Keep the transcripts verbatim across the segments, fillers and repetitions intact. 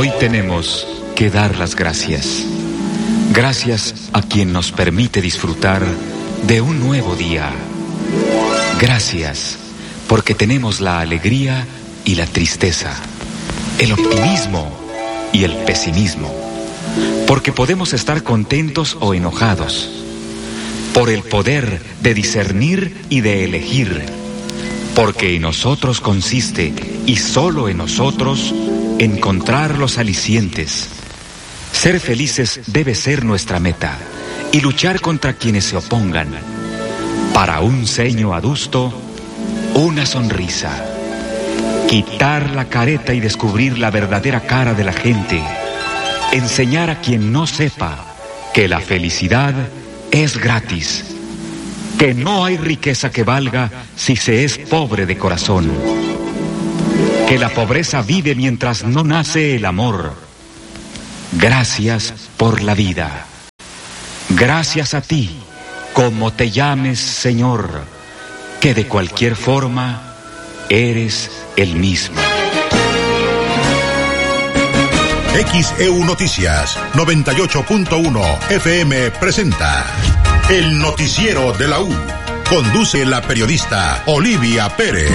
Hoy tenemos que dar las gracias. Gracias a quien nos permite disfrutar de un nuevo día. Gracias porque tenemos la alegría y la tristeza, el optimismo y el pesimismo, porque podemos estar contentos o enojados, por el poder de discernir y de elegir, porque en nosotros consiste, y solo en nosotros, encontrar los alicientes. Ser felices debe ser nuestra meta, y luchar contra quienes se opongan. Para un ceño adusto, una sonrisa. Quitar la careta y descubrir la verdadera cara de la gente. Enseñar a quien no sepa que la felicidad es gratis. Que no hay riqueza que valga si se es pobre de corazón. Que la pobreza vive mientras no nace el amor. Gracias por la vida. Gracias a ti, como te llames, Señor, que de cualquier forma eres el mismo. X E U Noticias noventa y ocho punto uno F M presenta El Noticiero de la U. Conduce la periodista Olivia Pérez.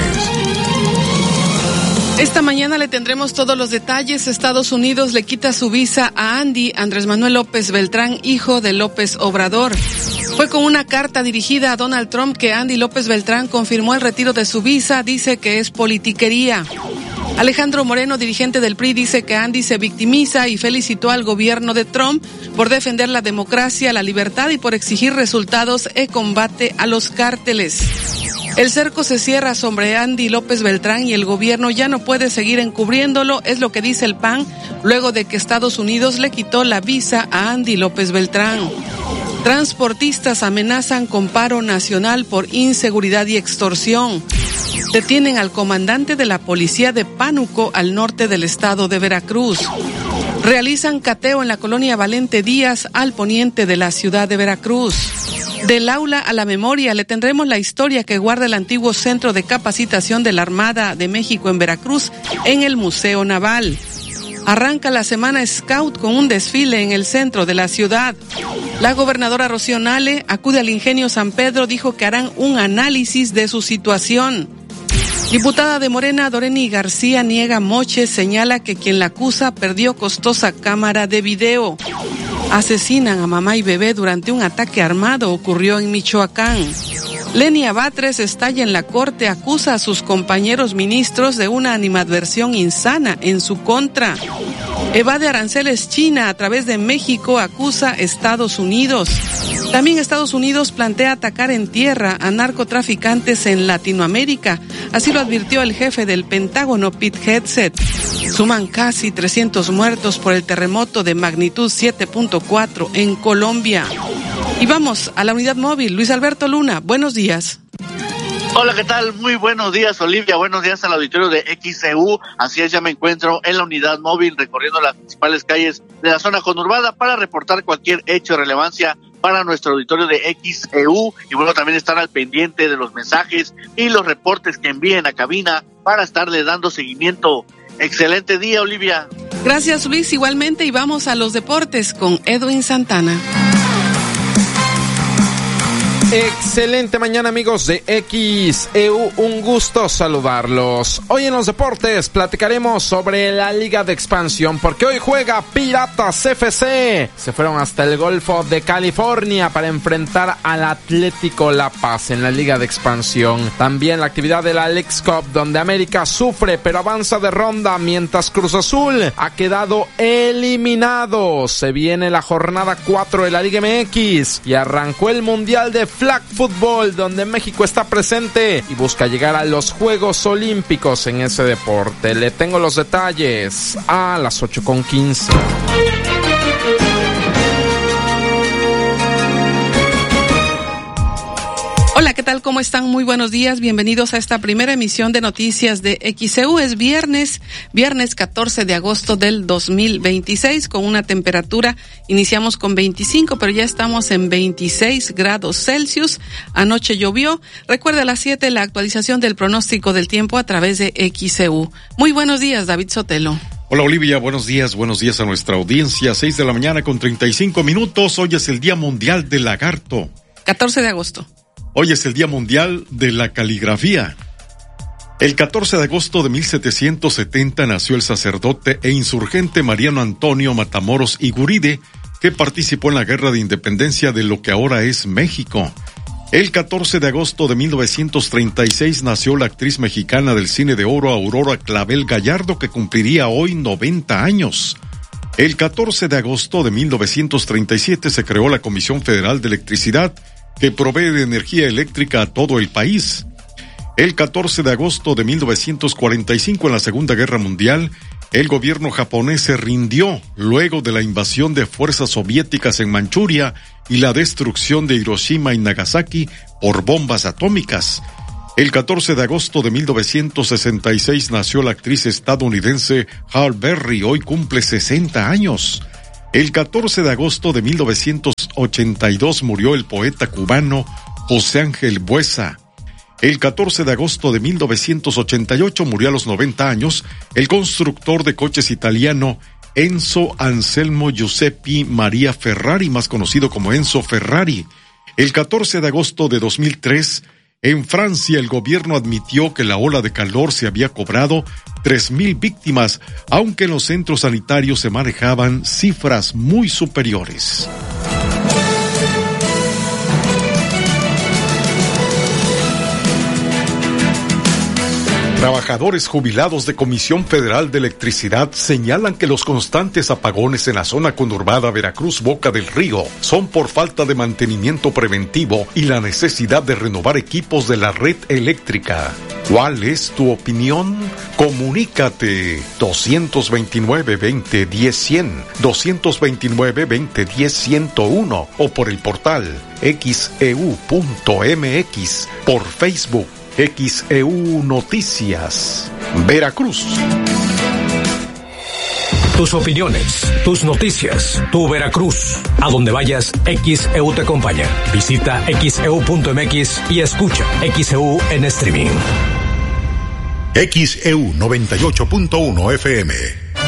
Esta mañana le tendremos todos los detalles. Estados Unidos le quita su visa a Andy Andrés Manuel López Beltrán, hijo de López Obrador. Fue con una carta dirigida a Donald Trump que Andy López Beltrán confirmó el retiro de su visa. Dice que es politiquería. Alejandro Moreno, dirigente del P R I, dice que Andy se victimiza y felicitó al gobierno de Trump por defender la democracia, la libertad y por exigir resultados en combate a los cárteles. El cerco se cierra sobre Andy López Beltrán y el gobierno ya no puede seguir encubriéndolo, es lo que dice el P A N, luego de que Estados Unidos le quitó la visa a Andy López Beltrán. Transportistas amenazan con paro nacional por inseguridad y extorsión. Detienen al comandante de la policía de Pánuco, al norte del estado de Veracruz. Realizan cateo en la colonia Valente Díaz, al poniente de la ciudad de Veracruz. Del aula a la memoria le tendremos la historia que guarda el antiguo centro de capacitación de la Armada de México en Veracruz, en el Museo Naval. Arranca la Semana Scout con un desfile en el centro de la ciudad. La gobernadora Rocío Nale acude al Ingenio San Pedro, dijo que harán un análisis de su situación. Diputada de Morena, Doreni García, niega moches, señala que quien la acusa perdió costosa cámara de video. Asesinan a mamá y bebé durante un ataque armado, ocurrió en Michoacán. Lenia Batres estalla en la corte, acusa a sus compañeros ministros de una animadversión insana en su contra. Evade aranceles China a través de México, acusa a Estados Unidos. También Estados Unidos plantea atacar en tierra a narcotraficantes en Latinoamérica, así lo advirtió el jefe del Pentágono, Pete Hegseth. Suman casi trescientos muertos por el terremoto de magnitud siete punto cuatro en Colombia. Y vamos a la unidad móvil. Luis Alberto Luna, buenos días. Hola, ¿qué tal? Muy buenos días, Olivia. Buenos días al auditorio de X E U. Así es, ya me encuentro en la unidad móvil recorriendo las principales calles de la zona conurbada para reportar cualquier hecho de relevancia para nuestro auditorio de X E U. Y bueno, también estar al pendiente de los mensajes y los reportes que envíen a cabina para estarle dando seguimiento. Excelente día, Olivia. Gracias, Luis. Igualmente, y vamos a los deportes con Edwin Santana. Excelente mañana, amigos de X E U, un gusto saludarlos. Hoy en los deportes platicaremos sobre la Liga de Expansión, porque hoy juega Piratas F C. Se fueron hasta el Golfo de California para enfrentar al Atlético La Paz en la Liga de Expansión. También la actividad de la Leagues Cup, donde América sufre pero avanza de ronda, mientras Cruz Azul ha quedado eliminado. Se viene la jornada cuatro de la Liga M X y arrancó el Mundial de Flag Football, donde México está presente y busca llegar a los Juegos Olímpicos en ese deporte. Le tengo los detalles a las ocho con quince. Hola, ¿qué tal? ¿Cómo están? Muy buenos días. Bienvenidos a esta primera emisión de noticias de X E U. Es viernes, viernes catorce de agosto del dos mil veintiséis, con una temperatura, iniciamos con veinticinco, pero ya estamos en veintiséis grados Celsius. Anoche llovió. Recuerda a las siete la actualización del pronóstico del tiempo a través de X E U. Muy buenos días, David Sotelo. Hola Olivia, buenos días, buenos días a nuestra audiencia. Seis de la mañana con treinta y cinco minutos. Hoy es el Día Mundial del Lagarto. catorce de agosto. Hoy es el Día Mundial de la Caligrafía. El catorce de agosto de mil setecientos setenta nació el sacerdote e insurgente Mariano Antonio Matamoros Iguride, que participó en la Guerra de Independencia de lo que ahora es México. El catorce de agosto de mil novecientos treinta y seis nació la actriz mexicana del cine de oro Aurora Clavel Gallardo, que cumpliría hoy noventa años. El catorce de agosto de mil novecientos treinta y siete se creó la Comisión Federal de Electricidad, que provee de energía eléctrica a todo el país. El catorce de agosto de mil novecientos cuarenta y cinco, en la Segunda Guerra Mundial, el gobierno japonés se rindió luego de la invasión de fuerzas soviéticas en Manchuria y la destrucción de Hiroshima y Nagasaki por bombas atómicas. El catorce de agosto de mil novecientos sesenta y seis nació la actriz estadounidense Halle Berry, hoy cumple sesenta años. El catorce de agosto de mil novecientos ochenta y dos murió el poeta cubano José Ángel Buesa. El catorce de agosto de mil novecientos ochenta y ocho murió a los noventa años el constructor de coches italiano Enzo Anselmo Giuseppe Maria Ferrari, más conocido como Enzo Ferrari. El catorce de agosto de dos mil tres, en Francia, el gobierno admitió que la ola de calor se había cobrado tres mil víctimas, aunque en los centros sanitarios se manejaban cifras muy superiores. Trabajadores jubilados de Comisión Federal de Electricidad señalan que los constantes apagones en la zona conurbada Veracruz-Boca del Río son por falta de mantenimiento preventivo y la necesidad de renovar equipos de la red eléctrica. ¿Cuál es tu opinión? Comunícate dos veintinueve, veinte, diez, cien, dos veintinueve, veinte, diez, ciento uno o por el portal X E U punto M X, por Facebook X E U Noticias, Veracruz. Tus opiniones, tus noticias, tu Veracruz. A donde vayas, X E U te acompaña. Visita X E U punto M X y escucha X E U en streaming. X E U noventa y ocho punto uno F M.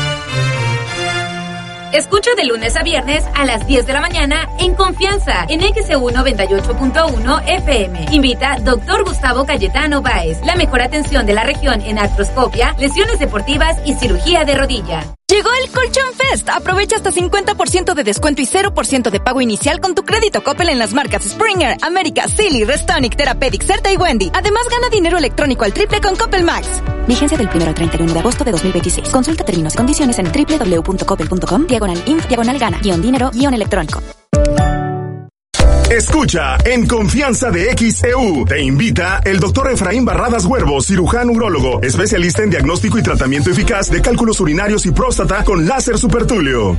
Escucha de lunes a viernes a las diez de la mañana en Confianza en X E U noventa y ocho punto uno F M. Invita doctor Gustavo Cayetano Báez. La mejor atención de la región en artroscopia, lesiones deportivas y cirugía de rodilla. Llegó el Colchón Fest. Aprovecha hasta cincuenta por ciento de descuento y cero por ciento de pago inicial con tu crédito Coppel en las marcas Springer, América, Silly, Restonic, Therapeutic, Certa y Wendy. Además, gana dinero electrónico al triple con Coppel Max. Vigencia del primero al treinta y uno de agosto de dos mil veintiséis. Consulta términos y condiciones en doble u doble u doble u punto coppel punto com, diagonal inf, diagonal gana, guión dinero, guión electrónico. Escucha en Confianza de X E U. Te invita el doctor Efraín Barradas Huervo, cirujano urólogo, especialista en diagnóstico y tratamiento eficaz de cálculos urinarios y próstata con láser supertulio.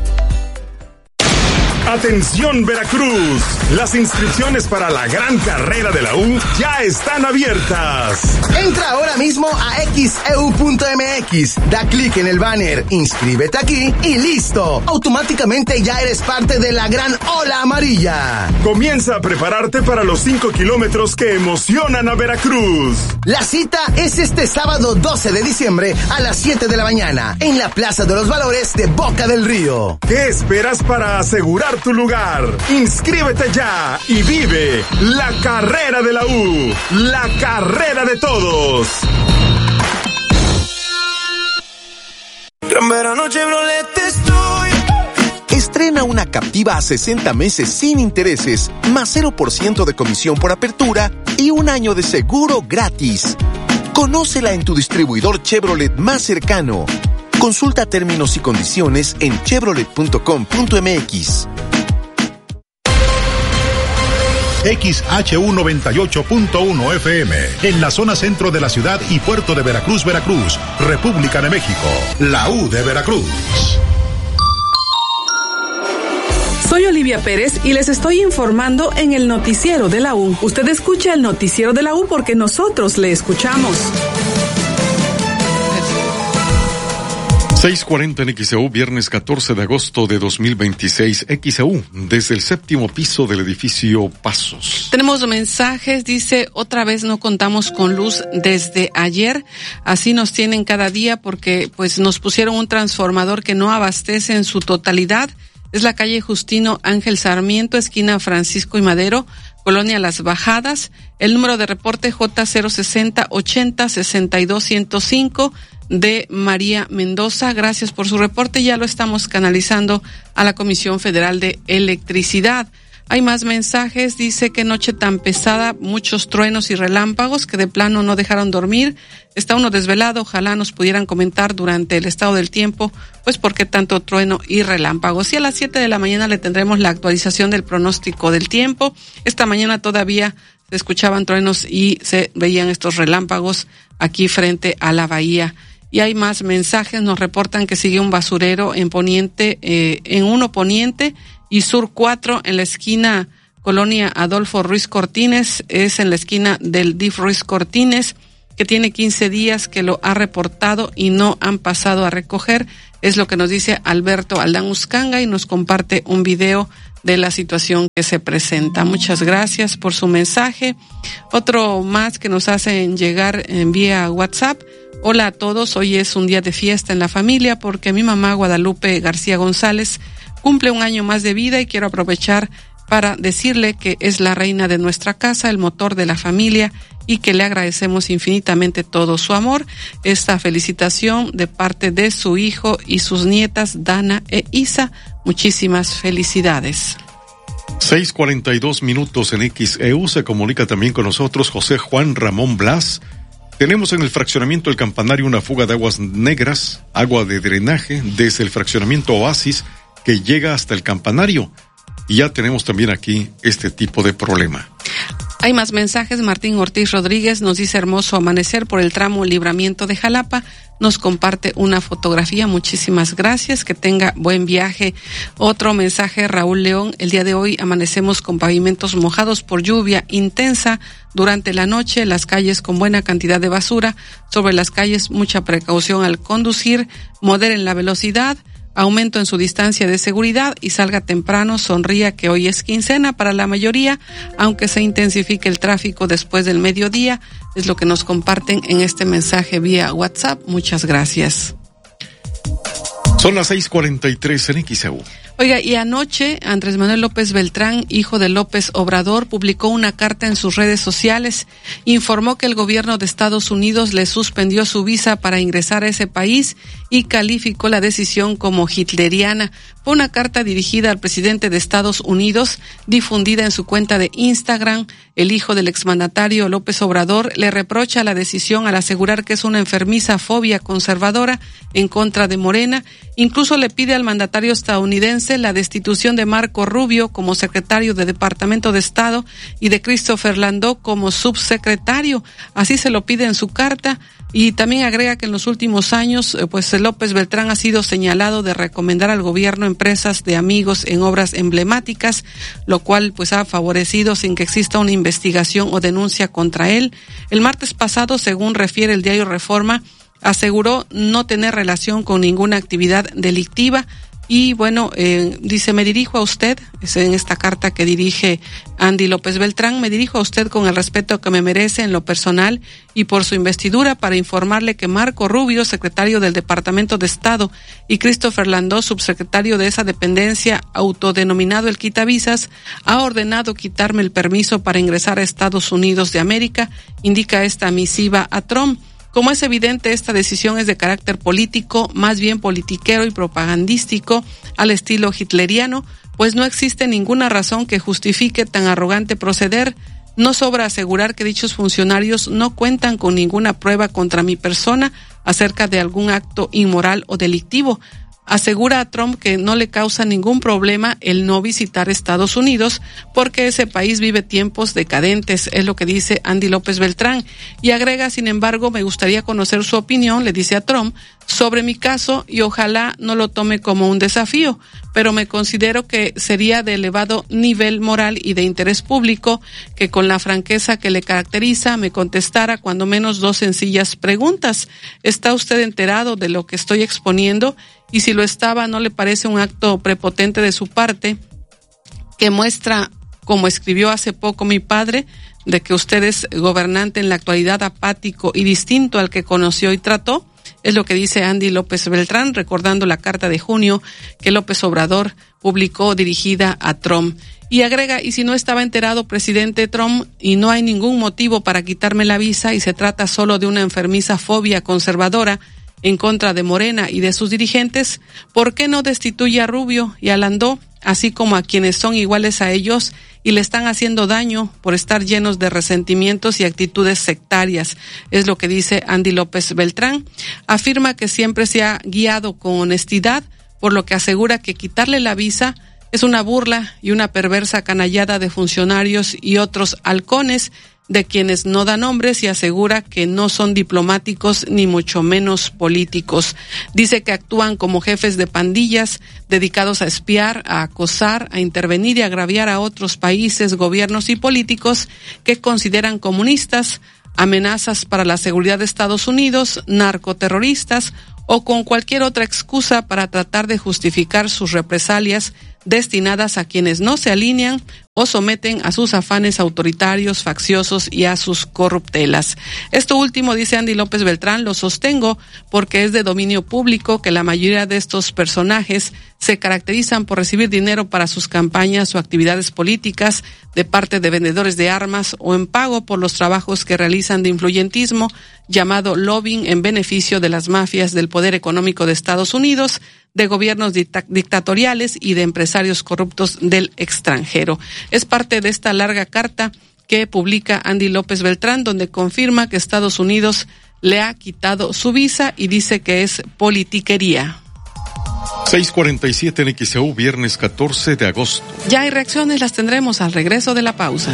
Atención Veracruz, las inscripciones para la gran carrera de la U ya están abiertas. Entra ahora mismo a X E U punto M X, da clic en el banner, inscríbete aquí y listo. Automáticamente ya eres parte de la gran ola amarilla. Comienza a prepararte para los cinco kilómetros que emocionan a Veracruz. La cita es este sábado doce de diciembre a las siete de la mañana en la Plaza de los Valores de Boca del Río. ¿Qué esperas para asegurar tu lugar? Inscríbete ya y vive la carrera de la U, la carrera de todos. Gran verano Chevrolet estoy. Estrena una Captiva a sesenta meses sin intereses, más cero por ciento de comisión por apertura y un año de seguro gratis. Conócela en tu distribuidor Chevrolet más cercano. Consulta términos y condiciones en chevrolet punto com punto m x. X H U noventa y ocho punto uno F M, en la zona centro de la ciudad y puerto de Veracruz, Veracruz, República de México, la U de Veracruz. Soy Olivia Pérez y les estoy informando en el noticiero de la U. Usted escucha el noticiero de la U porque nosotros le escuchamos. seis cuarenta en X E U, viernes catorce de agosto de dos mil veintiséis, X E U, desde el séptimo piso del edificio Pasos. Tenemos mensajes, dice, otra vez no contamos con luz desde ayer, así nos tienen cada día porque pues nos pusieron un transformador que no abastece en su totalidad. Es la calle Justino Ángel Sarmiento, esquina Francisco y Madero, Colonia Las Bajadas. El número de reporte J cero sesenta ochenta sesenta y dos ciento cinco de María Mendoza. Gracias por su reporte. Ya lo estamos canalizando a la Comisión Federal de Electricidad. Hay más mensajes. Dice que noche tan pesada, muchos truenos y relámpagos que de plano no dejaron dormir. Está uno desvelado. Ojalá nos pudieran comentar durante el estado del tiempo, pues por qué tanto trueno y relámpagos. Y a las siete de la mañana le tendremos la actualización del pronóstico del tiempo. Esta mañana todavía se escuchaban truenos y se veían estos relámpagos aquí frente a la bahía. Y hay más mensajes. Nos reportan que sigue un basurero en poniente, eh, en uno poniente y sur cuatro en la esquina Colonia Adolfo Ruiz Cortines. Es en la esquina del D I F Ruiz Cortines, que tiene quince días que lo ha reportado y no han pasado a recoger. Es lo que nos dice Alberto Aldán Uscanga y nos comparte un video de la situación que se presenta. Muchas gracias por su mensaje. Otro más que nos hacen llegar en vía WhatsApp. Hola a todos, hoy es un día de fiesta en la familia porque mi mamá Guadalupe García González cumple un año más de vida y quiero aprovechar para decirle que es la reina de nuestra casa, el motor de la familia y que le agradecemos infinitamente todo su amor. Esta felicitación de parte de su hijo y sus nietas Dana e Isa. Muchísimas felicidades. seis cuarenta y dos minutos en X E U. Se comunica también con nosotros José Juan Ramón Blas. Tenemos en el fraccionamiento El Campanario una fuga de aguas negras, agua de drenaje desde el fraccionamiento Oasis que llega hasta el Campanario. Y ya tenemos también aquí este tipo de problema. Hay más mensajes. Martín Ortiz Rodríguez nos dice hermoso amanecer por el tramo Libramiento de Jalapa. Nos comparte una fotografía. Muchísimas gracias. Que tenga buen viaje. Otro mensaje, Raúl León. El día de hoy amanecemos con pavimentos mojados por lluvia intensa durante la noche. Las calles con buena cantidad de basura. Sobre las calles, mucha precaución al conducir. Moderen la velocidad. Aumento en su distancia de seguridad y salga temprano, sonría que hoy es quincena para la mayoría, aunque se intensifique el tráfico después del mediodía, es lo que nos comparten en este mensaje vía WhatsApp. Muchas gracias. Son las seis cuarenta y tres en X E U. Oiga, y anoche Andrés Manuel López Beltrán, hijo de López Obrador, publicó una carta en sus redes sociales. Informó que el gobierno de Estados Unidos le suspendió su visa para ingresar a ese país y calificó la decisión como hitleriana. Fue una carta dirigida al presidente de Estados Unidos, difundida en su cuenta de Instagram. El hijo del exmandatario López Obrador le reprocha la decisión al asegurar que es una enfermiza fobia conservadora en contra de Morena. Incluso le pide al mandatario estadounidense la destitución de Marco Rubio como secretario de Departamento de Estado y de Christopher Landó como subsecretario. Así se lo pide en su carta. Y también agrega que en los últimos años, pues López Beltrán ha sido señalado de recomendar al gobierno empresas de amigos en obras emblemáticas, lo cual pues ha favorecido sin que exista una investigación o denuncia contra él. El martes pasado, según refiere el diario Reforma, aseguró no tener relación con ninguna actividad delictiva. Y bueno, eh, dice, me dirijo a usted, es en esta carta que dirige Andy López Beltrán, me dirijo a usted con el respeto que me merece en lo personal y por su investidura para informarle que Marco Rubio, secretario del Departamento de Estado, y Christopher Landó, subsecretario de esa dependencia, autodenominado el quitavisas, ha ordenado quitarme el permiso para ingresar a Estados Unidos de América, indica esta misiva a Trump. Como es evidente, esta decisión es de carácter político, más bien politiquero y propagandístico al estilo hitleriano, pues no existe ninguna razón que justifique tan arrogante proceder. No sobra asegurar que dichos funcionarios no cuentan con ninguna prueba contra mi persona acerca de algún acto inmoral o delictivo. Asegura a Trump que no le causa ningún problema el no visitar Estados Unidos porque ese país vive tiempos decadentes, es lo que dice Andy López Beltrán. Y agrega, sin embargo, me gustaría conocer su opinión, le dice a Trump, sobre mi caso y ojalá no lo tome como un desafío. pero me considero que sería de elevado nivel moral y de interés público que con la franqueza que le caracteriza me contestara cuando menos dos sencillas preguntas. ¿Está usted enterado de lo que estoy exponiendo? Y si lo estaba, ¿no le parece un acto prepotente de su parte que muestra, como escribió hace poco mi padre, de que usted es gobernante en la actualidad apático y distinto al que conoció y trató? Es lo que dice Andy López Beltrán, recordando la carta de junio que López Obrador publicó dirigida a Trump. Y agrega, y si no estaba enterado, presidente Trump, y no hay ningún motivo para quitarme la visa y se trata solo de una enfermiza fobia conservadora en contra de Morena y de sus dirigentes, ¿por qué no destituye a Rubio y a Landó, así como a quienes son iguales a ellos y le están haciendo daño por estar llenos de resentimientos y actitudes sectarias? Es lo que dice Andy López Beltrán. Afirma que siempre se ha guiado con honestidad, por lo que asegura que quitarle la visa es una burla y una perversa canallada de funcionarios y otros halcones de quienes no da nombres, y asegura que no son diplomáticos ni mucho menos políticos. Dice que actúan como jefes de pandillas dedicados a espiar, a acosar, a intervenir y agraviar a otros países, gobiernos y políticos que consideran comunistas, amenazas para la seguridad de Estados Unidos, narcoterroristas o con cualquier otra excusa para tratar de justificar sus represalias destinadas a quienes no se alinean o someten a sus afanes autoritarios, facciosos y a sus corruptelas. Esto último, dice Andy López Beltrán, lo sostengo porque es de dominio público que la mayoría de estos personajes se caracterizan por recibir dinero para sus campañas o actividades políticas de parte de vendedores de armas o en pago por los trabajos que realizan de influyentismo, llamado lobbying en beneficio de las mafias del poder económico de Estados Unidos, de gobiernos dicta- dictatoriales y de empresarios corruptos del extranjero. Es parte de esta larga carta que publica Andy López Beltrán, donde confirma que Estados Unidos le ha quitado su visa y dice que es politiquería. seis cuarenta y siete en X E U, viernes catorce de agosto. Ya hay reacciones, las tendremos al regreso de la pausa.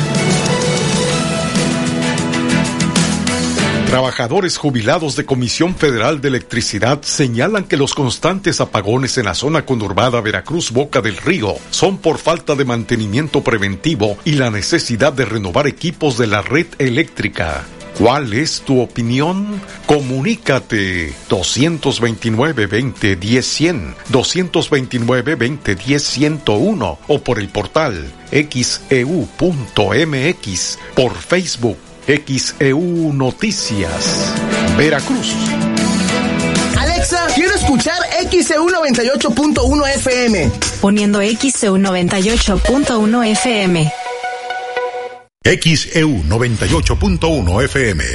Trabajadores jubilados de Comisión Federal de Electricidad señalan que los constantes apagones en la zona conurbada Veracruz-Boca del Río son por falta de mantenimiento preventivo y la necesidad de renovar equipos de la red eléctrica. ¿Cuál es tu opinión? Comunícate dos veintinueve, veinte, diez, cien, dos veintinueve, veinte, diez, ciento uno o por el portal X E U punto M X, por Facebook X E U Noticias, Veracruz. Alexa, quiero escuchar X E U noventa y ocho punto uno F M. Poniendo X E U noventa y ocho punto uno F M. X E U noventa y ocho punto uno F M.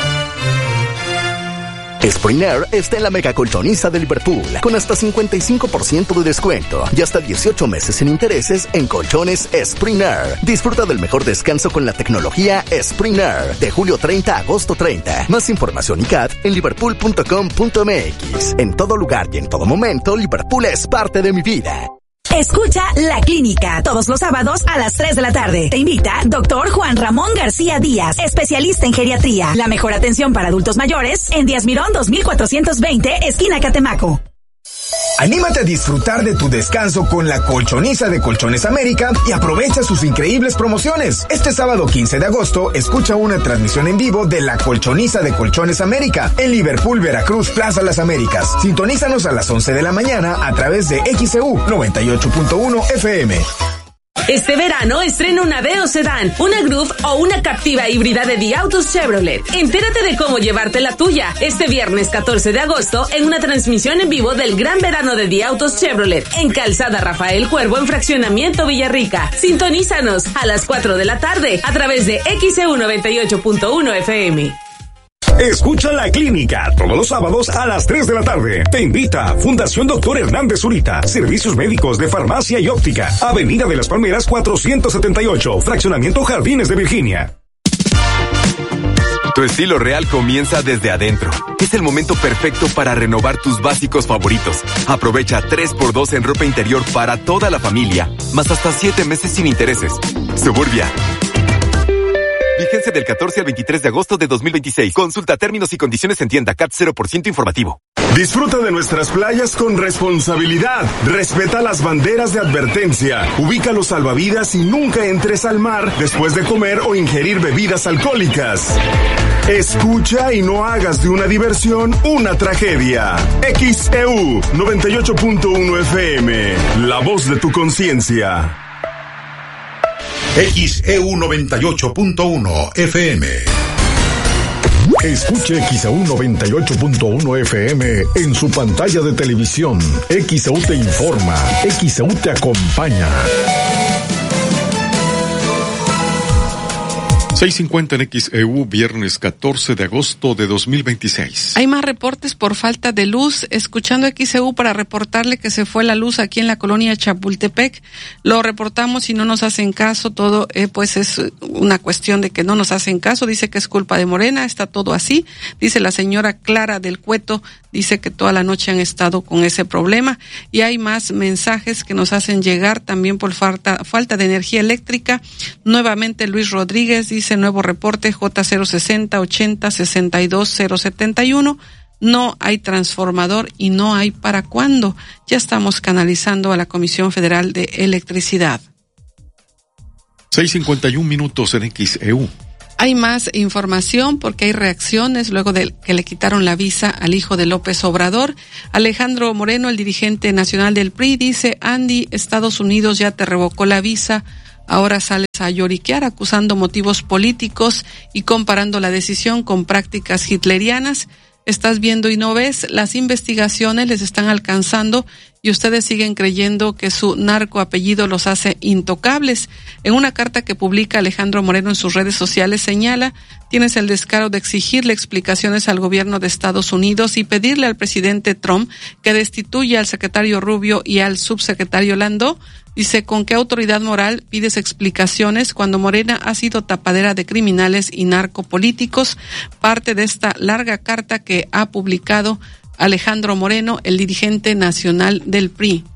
Spring Air está en la mega colchoniza de Liverpool, con hasta cincuenta y cinco por ciento de descuento y hasta dieciocho meses sin intereses en colchones Spring Air. Disfruta del mejor descanso con la tecnología Spring Air, de julio treinta a agosto treinta. Más información y C A D en liverpool punto com punto M X. En todo lugar y en todo momento, Liverpool es parte de mi vida. Escucha La Clínica todos los sábados a las tres de la tarde. Te invita doctor Juan Ramón García Díaz, especialista en geriatría. La mejor atención para adultos mayores en Díaz Mirón dos mil cuatrocientos veinte, esquina Catemaco. Anímate a disfrutar de tu descanso con la colchoniza de Colchones América y aprovecha sus increíbles promociones. Este sábado quince de agosto, escucha una transmisión en vivo de la colchoniza de Colchones América en Liverpool, Veracruz, Plaza Las Américas. Sintonízanos a las once de la mañana a través de X E U noventa y ocho punto uno F M. Este verano estrena una Aveo Sedán, una Groove o una Captiva híbrida de The Autos Chevrolet. Entérate de cómo llevarte la tuya este viernes catorce de agosto en una transmisión en vivo del Gran Verano de The Autos Chevrolet en Calzada Rafael Cuervo en Fraccionamiento Villarrica. Sintonízanos a las cuatro de la tarde a través de X E U noventa y ocho punto uno F M. Escucha La Clínica todos los sábados a las tres de la tarde. Te invita Fundación Doctor Hernández Zurita. Servicios médicos de farmacia y óptica. Avenida de las Palmeras cuatrocientos setenta y ocho. Fraccionamiento Jardines de Virginia. Tu estilo real comienza desde adentro. Es el momento perfecto para renovar tus básicos favoritos. Aprovecha tres por dos en ropa interior para toda la familia, más hasta siete meses sin intereses. Suburbia. Vigencia del catorce al veintitrés de agosto de dos mil veintiséis. Consulta términos y condiciones en tienda. C A T cero por ciento informativo. Disfruta de nuestras playas con responsabilidad. Respeta las banderas de advertencia. Ubica los salvavidas y nunca entres al mar después de comer o ingerir bebidas alcohólicas. Escucha y no hagas de una diversión una tragedia. X E U noventa y ocho punto uno F M, la voz de tu conciencia. X E U noventa y ocho punto uno F M. Escuche X E U noventa y ocho punto uno F M en su pantalla de televisión. X E U te informa, X E U te acompaña. seis cincuenta en X E U, viernes catorce de agosto de dos mil veintiséis. Hay más reportes por falta de luz. Escuchando X E U para reportarle que se fue la luz aquí en la colonia Chapultepec. Lo reportamos y no nos hacen caso. Todo eh, pues es una cuestión de que no nos hacen caso. Dice que es culpa de Morena, está todo así. Dice la señora Clara del Cueto, dice que toda la noche han estado con ese problema. Y hay más mensajes que nos hacen llegar también por falta, falta de energía eléctrica. Nuevamente Luis Rodríguez dice: nuevo reporte J cero sesenta ochenta sesenta y dos cero setenta y uno. No hay transformador y no hay para cuándo. Ya estamos canalizando a la Comisión Federal de Electricidad. seis cincuenta y un minutos en X E U. Hay más información porque hay reacciones luego de que le quitaron la visa al hijo de López Obrador. Alejandro Moreno, el dirigente nacional del P R I, dice: Andy, Estados Unidos ya te revocó la visa. Ahora sales a lloriquear acusando motivos políticos y comparando la decisión con prácticas hitlerianas. Estás viendo y no ves, las investigaciones les están alcanzando y ustedes siguen creyendo que su narco apellido los hace intocables. En una carta que publica Alejandro Moreno en sus redes sociales señala: tienes el descaro de exigirle explicaciones al gobierno de Estados Unidos y pedirle al presidente Trump que destituya al secretario Rubio y al subsecretario Landó. Dice: ¿con qué autoridad moral pides explicaciones cuando Morena ha sido tapadera de criminales y narcopolíticos? Parte de esta larga carta que ha publicado Alejandro Moreno, el dirigente nacional del P R I.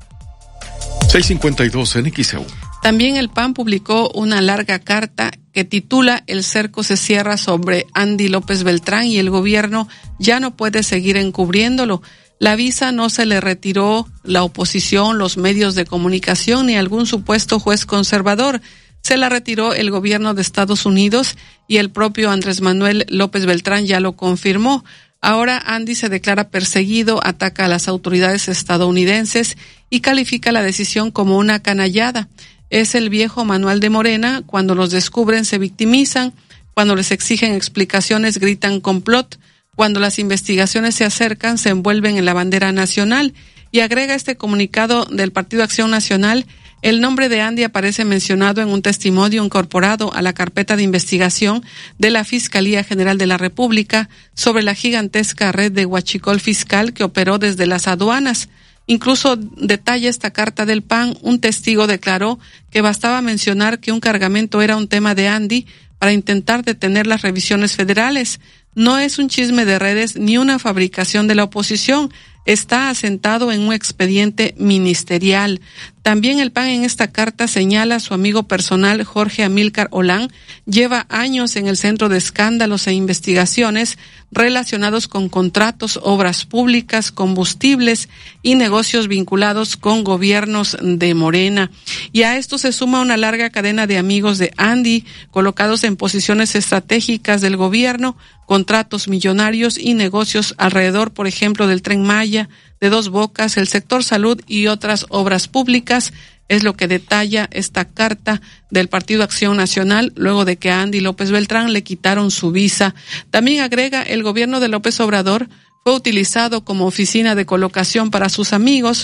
seis cincuenta y dos en X E U. También el P A N publicó una larga carta que titula: El cerco se cierra sobre Andy López Beltrán y el gobierno ya no puede seguir encubriéndolo. La visa no se le retiró la oposición, los medios de comunicación ni algún supuesto juez conservador. Se la retiró el gobierno de Estados Unidos y el propio Andrés Manuel López Beltrán ya lo confirmó. Ahora Andy se declara perseguido, ataca a las autoridades estadounidenses y califica la decisión como una canallada. Es el viejo manual de Morena: cuando los descubren se victimizan, cuando les exigen explicaciones gritan complot, cuando las investigaciones se acercan se envuelven en la bandera nacional. Y agrega este comunicado del Partido Acción Nacional: el nombre de Andy aparece mencionado en un testimonio incorporado a la carpeta de investigación de la Fiscalía General de la República sobre la gigantesca red de huachicol fiscal que operó desde las aduanas. Incluso detalla esta carta del P A N: un testigo declaró que bastaba mencionar que un cargamento era un tema de Andy para intentar detener las revisiones federales. No es un chisme de redes ni una fabricación de la oposición. Está asentado en un expediente ministerial. También el P A N en esta carta señala a su amigo personal Jorge Amílcar Olán. Lleva años en el centro de escándalos e investigaciones relacionados con contratos, obras públicas, combustibles y negocios vinculados con gobiernos de Morena. Y a esto se suma una larga cadena de amigos de Andy colocados en posiciones estratégicas del gobierno, contratos millonarios y negocios alrededor, por ejemplo, del Tren Maya, de Dos Bocas, el sector salud y otras obras públicas. Es lo que detalla esta carta del Partido Acción Nacional luego de que a Andy López Beltrán le quitaron su visa. También agrega: el gobierno de López Obrador fue utilizado como oficina de colocación para sus amigos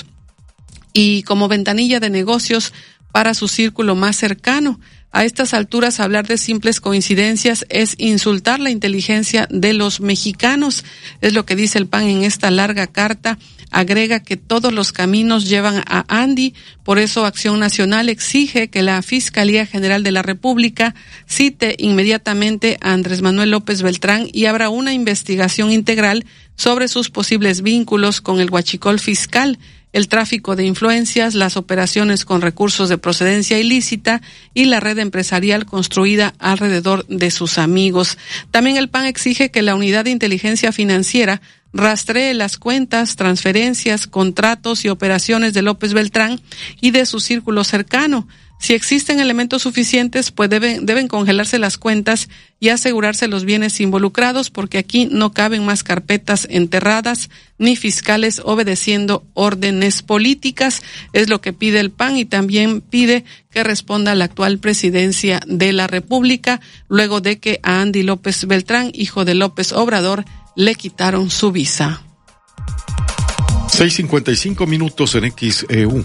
y como ventanilla de negocios para su círculo más cercano. A estas alturas, hablar de simples coincidencias es insultar la inteligencia de los mexicanos. Es lo que dice el P A N en esta larga carta. Agrega que todos los caminos llevan a Andy, por eso Acción Nacional exige que la Fiscalía General de la República cite inmediatamente a Andrés Manuel López Beltrán y abra una investigación integral sobre sus posibles vínculos con el huachicol fiscal, el tráfico de influencias, las operaciones con recursos de procedencia ilícita y la red empresarial construida alrededor de sus amigos. También el P A N exige que la Unidad de Inteligencia Financiera rastree las cuentas, transferencias, contratos y operaciones de López Beltrán y de su círculo cercano. Si existen elementos suficientes, pues deben, deben congelarse las cuentas y asegurarse los bienes involucrados, porque aquí no caben más carpetas enterradas ni fiscales obedeciendo órdenes políticas. Es lo que pide el P A N, y también pide que responda la actual presidencia de la República, luego de que a Andy López Beltrán, hijo de López Obrador, le quitaron su visa. seis cincuenta y cinco minutos en X E U.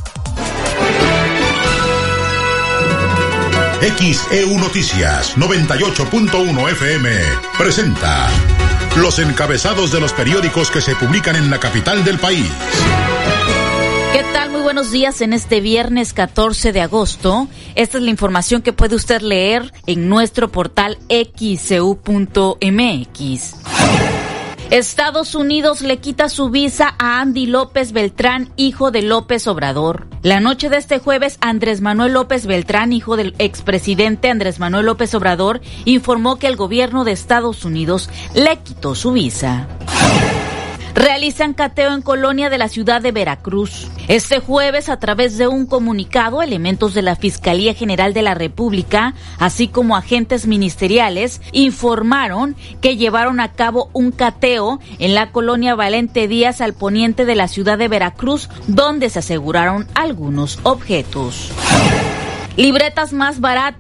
X E U Noticias noventa y ocho punto uno F M presenta los encabezados de los periódicos que se publican en la capital del país. ¿Qué tal? Muy buenos días en este viernes catorce de agosto. Esta es la información que puede usted leer en nuestro portal X E U punto M X. Estados Unidos le quita su visa a Andy López Beltrán, hijo de López Obrador. La noche de este jueves, Andrés Manuel López Beltrán, hijo del expresidente Andrés Manuel López Obrador, informó que el gobierno de Estados Unidos le quitó su visa. Realizan cateo en colonia de la ciudad de Veracruz. Este jueves, a través de un comunicado, elementos de la Fiscalía General de la República, así como agentes ministeriales, informaron que llevaron a cabo un cateo en la colonia Valente Díaz al poniente de la ciudad de Veracruz, donde se aseguraron algunos objetos. Libretas más baratas